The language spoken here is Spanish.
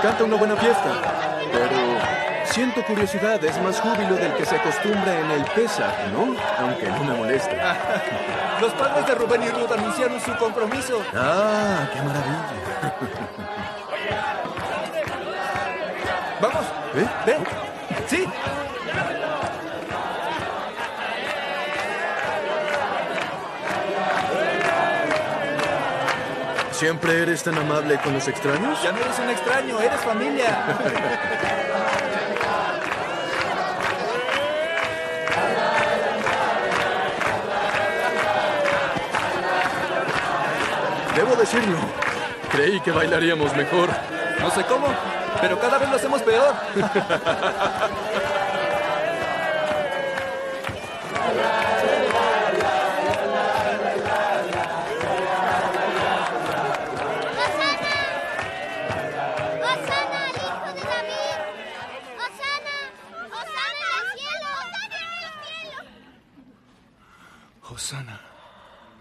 encanta una buena fiesta, pero siento curiosidad. Es más júbilo del que se acostumbra en el pesaje, ¿no? Aunque no me molesta. Los padres de Rubén y Ruth anunciaron su compromiso. ¡Ah, qué maravilla! ¡Vamos! ¿Eh? ¡Ven! ¡Sí! ¿Siempre eres tan amable con los extraños? Ya no eres un extraño, eres familia. Debo decirlo. Creí que bailaríamos mejor. No sé cómo, pero cada vez lo hacemos peor. Hosanna.